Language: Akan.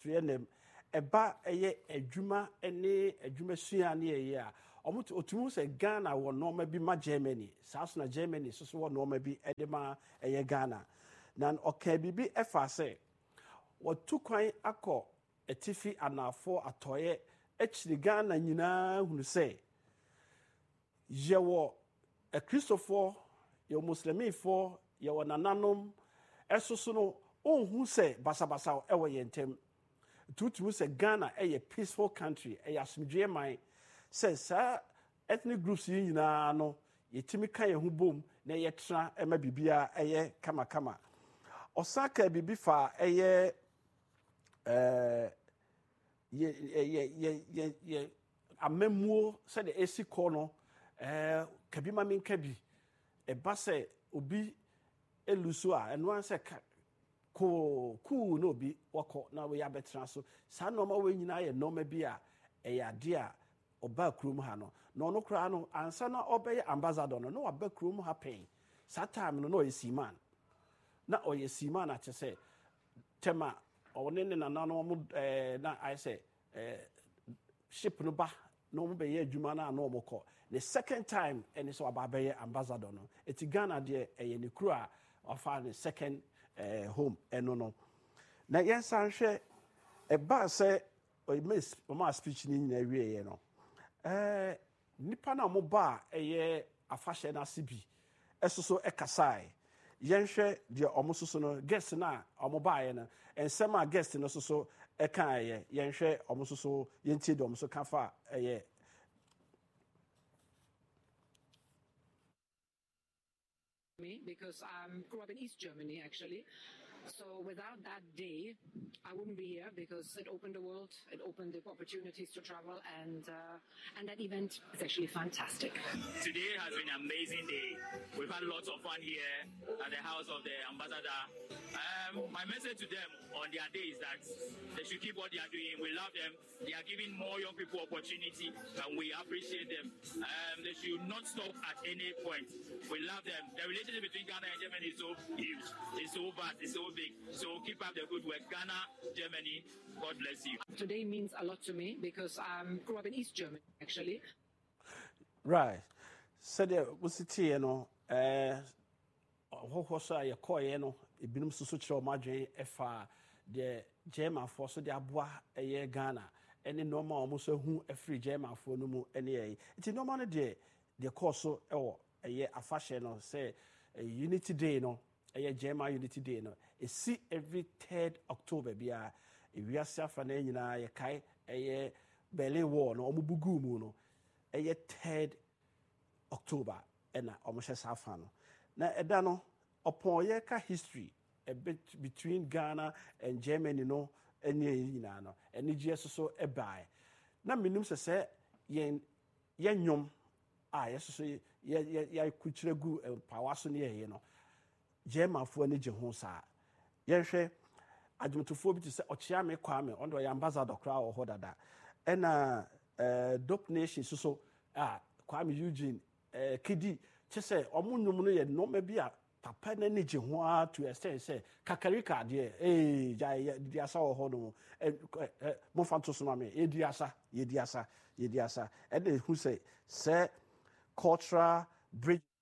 to enem eba eye adwuma ene adwuma sua ne eye a otumu se Ghana wo normal bi ma Germany saso na Germany so wo normal bi ede ma eye Ghana na oka bibi efa se watu kwan akọ etifi anafo atoye echiri Ghana nyina hunu se yewo Christopher ye muslimifo ye wonananom esoso no onhu se basabasa ewo yentem tutu se Ghana a peaceful country a asomdwe man says ethnic groups yi nyina no yetimi kan ye hu bom na ye tra ema bibia eye kama osaka bibi fa eye ye amemuo se de esiko no kabima minkabi eba se obi eluso a eno an se cool no bi wako na we abetra so sa normal we nyina ye normal bi a ade a oba krum ha no no kra no ansa na obeye ambassador no oba krum ha pen sa time no yesiman na oyesiman a chese tema one ne na no mo na I say ship no ba no mo be ye adwuma na no mo kọ the second time and so aba be ambassador no eti Ghana de ne kru a ofa the second home eno no na yensan hwe eba se o ma speech ni nyina wie ye no nipa na mo ba afahye na sibi esoso ekasai yenhwe de omososo no guest na omoba ye no ensem a guest no soso eka ye yenhwe omososo yentie de omoso kafa me because I grew up in East Germany actually. So without that day, I wouldn't be here because it opened the world, it opened the opportunities to travel, and that event is actually fantastic. Today has been an amazing day. We've had lots of fun here at the house of the ambassador. My message to them on their day is that they should keep what they are doing. We love them. They are giving more young people opportunity, and we appreciate them. They should not stop at any point. We love them. The relationship between Ghana and Germany is so huge. It's so vast. It's so big. So keep up the good work. Ghana, Germany, God bless you. Today means a lot to me because I grew up in East Germany, actually. Right. So the city, you know, what you call, you know, it been so such a margin if the German force the abwa a year Ghana. Any normal almost who a free German for no more any. It's normal day the course a year a fashion or say a unity day, no. A German Unity Day no. A see every 3rd October bia we are suffering nyina ye kai a Berlin War no omubugu mu no a 3rd October and almost safa no na eda no upon ye ka history a bit between Ghana and Germany no any nyina no any GS so e buy na minum se yen nyom yes so ye kuchire gu power so ne ye no German for any Jehosa. Yenhwe adwumtofo bi to say ochia me kwa me ondo ya ambassador kra o hodada. Dope Nation so Kwame Eugene Kidi chese omunnum no ye no ma bi a papa na ne Jeho to extend say kakarika de di asa o ho no mo fanto so ma me ye di asa e de hu say cultural bridge